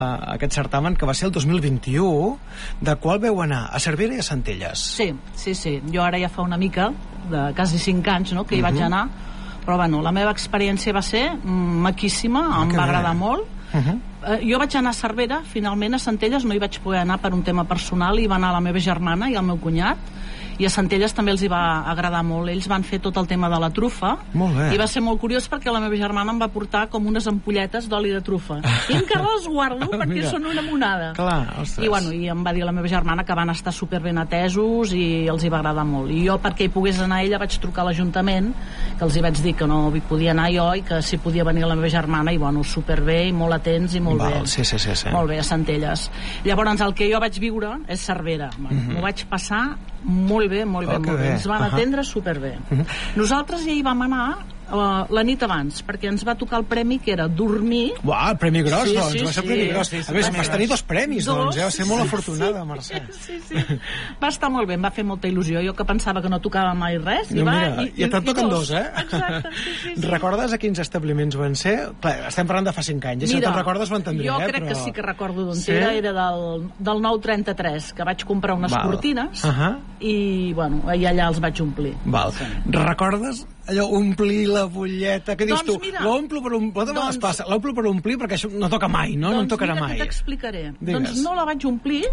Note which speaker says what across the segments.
Speaker 1: aquest certamen, que va ser el 2021, de qual veu anar a Cervera i a Centelles.
Speaker 2: Sí. Jo ara ja fa una mica, de quasi 5 anys, no?, que hi vaig anar, però bueno, la meva experiència va ser maquíssima, em va agradar molt. Jo vaig anar a Cervera, finalment a Centelles no hi vaig poder anar per un tema personal, i va anar la meva germana i el meu cunyat, i a Centelles també els hi va agradar molt. Ells van fer tot el tema de la trufa, i va ser molt curiós perquè la meva germana em va portar com unes ampolletes d'oli de trufa, i encara les guardo perquè són una monada.
Speaker 1: Clar, ostres.
Speaker 2: I em va dir la meva germana que van estar superben atesos i els hi va agradar molt, i jo, perquè hi pogués anar ella, vaig trucar a l'Ajuntament, que els hi vaig dir que no hi podia anar jo i que si podia venir la meva germana, i bueno, superbé i molt atents i molt bé.
Speaker 1: Sí.
Speaker 2: Molt bé, a Centelles. Llavors el que jo vaig viure és Cervera. M'ho vaig passar molt bé. Ens van atendre superbé. Nosaltres ja hi vam anar la nit abans, perquè ens va tocar el premi que era dormir.
Speaker 1: Uau, el premi gros, doncs, va ser el premi gros. A més, vas tenir 2 premis, doncs, va ser molt afortunada, Mercè.
Speaker 2: Sí. Va estar molt bé, em va fer molta il·lusió. Jo que pensava que no tocava mai res, i
Speaker 1: te'n toquen 2, eh?
Speaker 2: Exacte, sí.
Speaker 1: Recordes a quins establiments van ser? Clar, estem parlant de fa 5 anys, si no te'n recordes ho entendré,
Speaker 2: jo crec que sí que recordo d'on era del 933, que vaig comprar unes cortines, i, bueno, allà els vaig omplir.
Speaker 1: Recordes allò, omplir la butlleta, què dius tu? L'omplo per omplir perquè això no toca mai, no? No en tocarà mai.
Speaker 2: Doncs mira que t'explicaré. Doncs no la vaig omplir,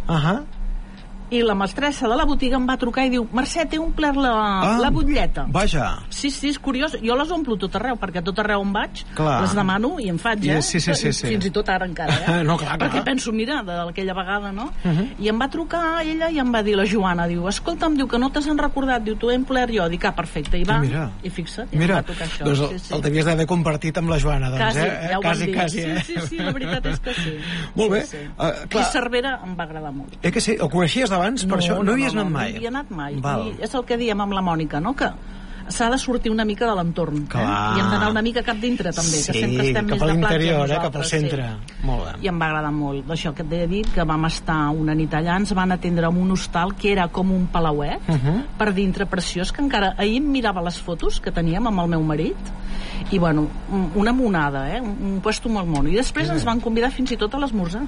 Speaker 2: i la mestressa de la botiga em va trucar i diu: Mercè, t'he omplert la butlleta.
Speaker 1: Vaja.
Speaker 2: Sí, és curiós. Jo les omplo tot arreu, perquè tot arreu on vaig les demano i em faig,
Speaker 1: Sí.
Speaker 2: Fins i tot ara encara,
Speaker 1: No, clar.
Speaker 2: Perquè penso, mira, d'aquella vegada, no? I em va trucar ella i em va dir la Joana, diu: escolta'm, diu que no te n'has recordat, diu, t'ho he omplert jo. Dic, perfecte, i va, i fixa't, em va tocar això.
Speaker 1: Doncs el t'havies d'haver compartit amb la Joana, doncs,
Speaker 2: Quasi, sí, la veritat és que sí.
Speaker 1: Molt bé.
Speaker 2: I Cervera em va agradar molt.
Speaker 1: Que sí, el coneixies d'abans, per això? No havies anat mai?
Speaker 2: No havia anat mai. I és el que diem amb la Mònica, no?, que s'ha de sortir una mica de l'entorn, i hem d'anar una mica cap dintre també, que sempre estem més de platja nosaltres. Sí, cap a l'interior, cap al centre. Molt bé. I em va agradar molt. D'això que et he dit, que vam estar una nit allà, ens van atendre en un hostal que era com un palauet, per dintre preciós, que encara ahir em mirava les fotos que teníem amb el meu marit, i bueno, una monada, un puesto molt mono. I després ens van convidar fins i tot a l'esmorzar.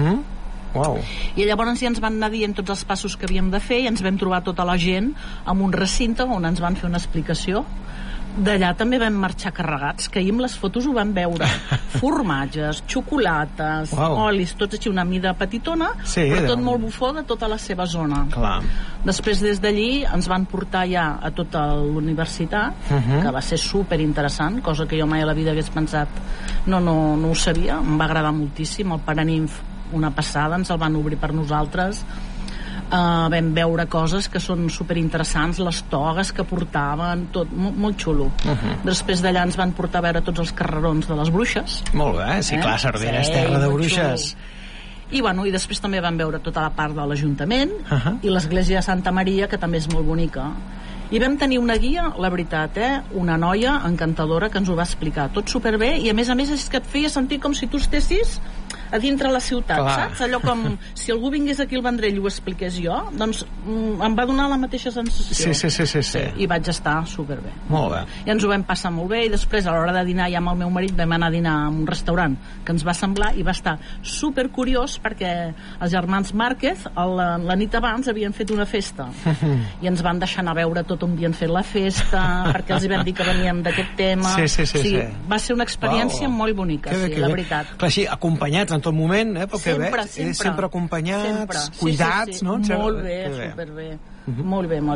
Speaker 2: I llavors ja ens van anar dient tots els passos que havíem de fer, i ens vam trobar tota la gent en un recinte on ens van fer una explicació. D'allà també vam marxar carregats, que ahir amb les fotos ho vam veure. Formatges, xocolates, olis, tots així una mida petitona, però tot molt bufó de tota la seva zona. Després des d'allí ens van portar ja a tota l'universitat, que va ser superinteressant, cosa que jo mai a la vida hagués pensat, no ho sabia, em va agradar moltíssim. El Paraninf, una passada, ens el van obrir per nosaltres. Vam veure coses que són superinteressants, les togues que portaven, tot molt xulo. Després d'allà ens van portar a veure tots els carrerons de les bruixes.
Speaker 1: Molt bé, sí, clar, Cervera és terra de bruixes.
Speaker 2: I després també vam veure tota la part de l'Ajuntament i l'església de Santa Maria, que també és molt bonica. I vam tenir una guia, la veritat, una noia encantadora que ens ho va explicar tot superbé, i a més és que et feia sentir com si tu estessis a dintre la ciutat, saps? Allò com si algú vingués aquí al Vendrell i ho expliqués jo, doncs em va donar la mateixa sensació.
Speaker 1: Sí.
Speaker 2: I vaig estar superbé.
Speaker 1: Molt bé.
Speaker 2: I ens ho vam passar molt bé, i després a l'hora de dinar ja amb el meu marit vam anar a dinar en un restaurant que ens va semblar, i va estar supercuriós perquè els germans Márquez la nit abans havien fet una festa i ens van deixar anar a veure tot on havien fet la festa, perquè els hi vam dir que veníem d'aquest tema.
Speaker 1: Sí.
Speaker 2: Va ser una experiència molt bonica, la veritat.
Speaker 1: Clar, així, acompanyats en tot moment, sempre acompanyats, cuidats, no?
Speaker 2: Molt bé, superbé. Molt bé.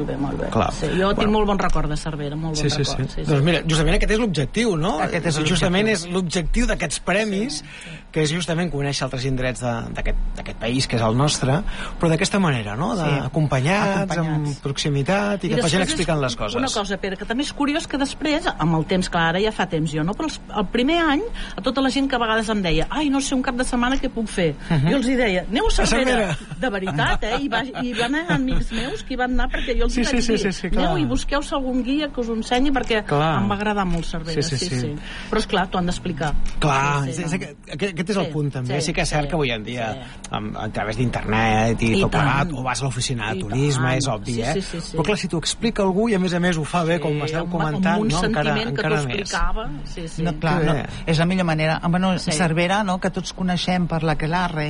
Speaker 2: Jo tinc molt bon record de Cervera, molt bon record.
Speaker 1: Doncs mira, justament aquest és l'objectiu, no? Justament és l'objectiu d'aquests premis, que és justament conèixer altres indrets d'aquest país, que és el nostre, però d'aquesta manera, no? Acompanyats, amb proximitat, i que vagin explicant les coses.
Speaker 2: Una cosa, Pere, que també és curiós, que després, amb el temps, clar, ara ja fa temps jo, no? Però el primer any, a tota la gent que a vegades em deia: ai, no sé, un cap de setmana què puc fer? Jo els hi deia: aneu a Cervera. De veritat, i van anar amics meus que van anar perquè jo els vaig dir, aneu i busqueu-se algun guia que us ho ensenyi, perquè em va agradar molt Cervera, sí. Però esclar, t'ho han d'explicar.
Speaker 1: Clar, aquest és el punt també. Sí que és cert que avui en dia a través d'internet i tot plegat, o vas a l'oficina de turisme, és obvi, però clar, si t'ho explica algú i a més ho fa bé, com esteu comentant,
Speaker 2: amb un sentiment que t'ho explicava.
Speaker 3: Clar, és la millor manera. Cervera, que tots coneixem per l'Aquelarre,